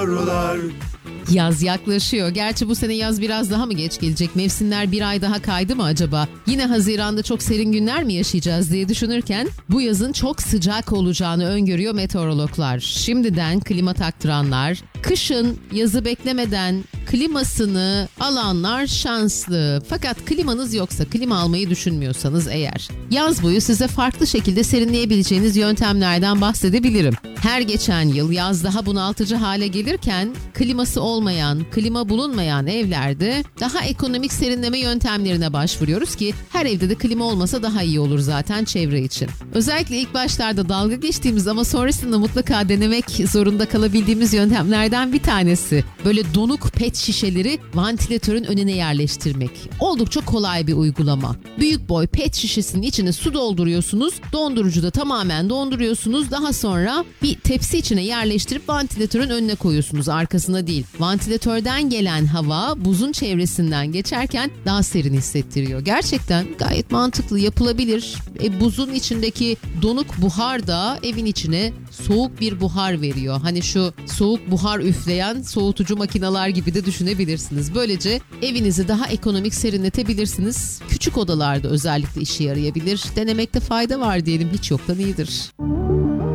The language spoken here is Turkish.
meteorlar. Yaz yaklaşıyor. Gerçi bu sene yaz biraz daha mı geç gelecek? Mevsimler bir ay daha kaydı mı acaba? Yine Haziran'da çok serin günler mi yaşayacağız diye düşünürken bu yazın çok sıcak olacağını öngörüyor meteorologlar. Şimdiden klima taktıranlar, kışın yazı beklemeden klimasını alanlar şanslı. Fakat klimanız yoksa, klima almayı düşünmüyorsanız eğer, yaz boyu size farklı şekilde serinleyebileceğiniz yöntemlerden bahsedebilirim. Her geçen yıl yaz daha bunaltıcı hale gelirken kliması olmayan, klima bulunmayan evlerde daha ekonomik serinleme yöntemlerine başvuruyoruz ki her evde de klima olmasa daha iyi olur zaten çevre için. Özellikle ilk başlarda dalga geçtiğimiz ama sonrasında mutlaka denemek zorunda kalabildiğimiz yöntemlerden bir tanesi. Böyle donuk pet şişeleri vantilatörün önüne yerleştirmek. Oldukça kolay bir uygulama. Büyük boy pet şişesinin içine su dolduruyorsunuz, dondurucuda tamamen donduruyorsunuz. Daha sonra bir tepsi içine yerleştirip vantilatörün önüne koyuyorsunuz, arkasına değil. Vantilatörden gelen hava buzun çevresinden geçerken daha serin hissettiriyor. Gerçekten gayet mantıklı, yapılabilir. Buzun içindeki donuk buhar da evin içine soğuk bir buhar veriyor. Hani şu soğuk buhar üfleyen soğutucu makineler gibi de düşünebilirsiniz. Böylece evinizi daha ekonomik serinletebilirsiniz. Küçük odalarda özellikle işe yarayabilir. Denemekte fayda var diyelim, hiç yoktan iyidir.